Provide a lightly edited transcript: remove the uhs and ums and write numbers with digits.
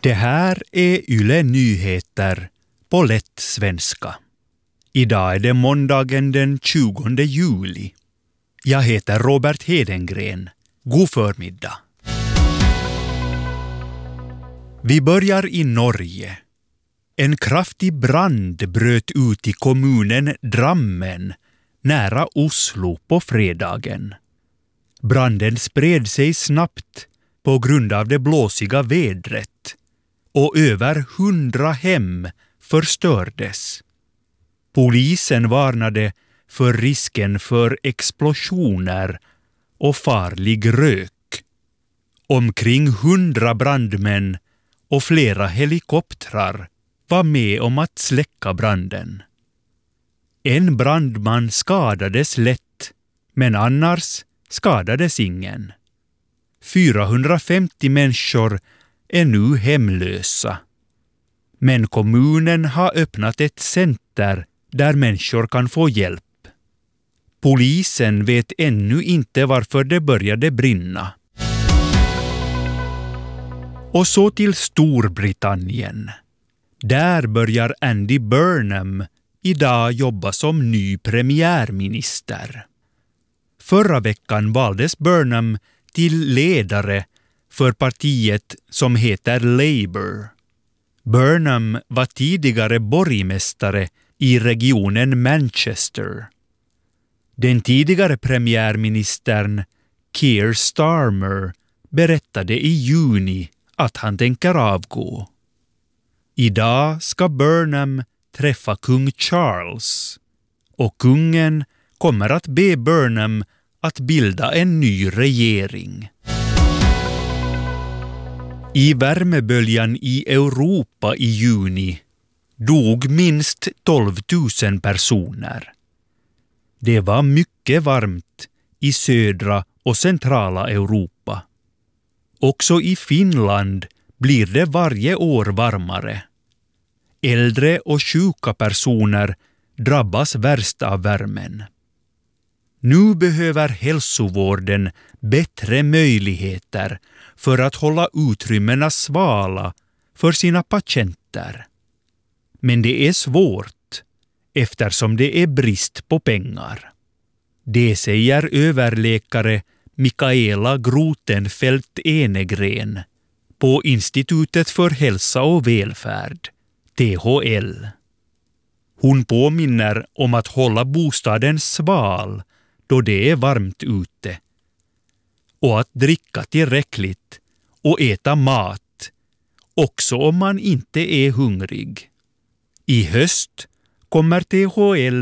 Det här är Yle Nyheter på lätt svenska. Idag är det måndagen den 20 juli. Jag heter Robert Hedengren. God förmiddag. Vi börjar i Norge. En kraftig brand bröt ut i kommunen Drammen nära Oslo på fredagen. Branden spred sig snabbt på grund av det blåsiga vädret och över 100 hem förstördes. Polisen varnade för risken för explosioner och farlig rök. Omkring 100 brandmän och flera helikoptrar var med om att släcka branden. En brandman skadades lätt, men annars skadades ingen. 450 människor är nu hemlösa. Men kommunen har öppnat ett center där människor kan få hjälp. Polisen vet ännu inte varför det började brinna. Och så till Storbritannien. Där börjar Andy Burnham idag jobba som ny premiärminister. Förra veckan valdes Burnham till ledare för partiet som heter Labour. Burnham var tidigare borgmästare i regionen Manchester. Den tidigare premiärministern Keir Starmer berättade i juni att han tänker avgå. Idag ska Burnham träffa kung Charles och kungen kommer att be Burnham att bilda en ny regering. I värmeböljan i Europa i juni dog minst 12 000 personer. Det var mycket varmt i södra och centrala Europa. Också i Finland blir det varje år varmare. Äldre och sjuka personer drabbas värst av värmen. Nu behöver hälsovården bättre möjligheter för att hålla utrymmena svala för sina patienter. Men det är svårt eftersom det är brist på pengar. Det säger överläkare Mikaela Grotenfeldt-Enegren på Institutet för hälsa och välfärd, THL. Hon påminner om att hålla bostaden sval då det är varmt ute och att dricka tillräckligt och äta mat också om man inte är hungrig. I höst kommer THL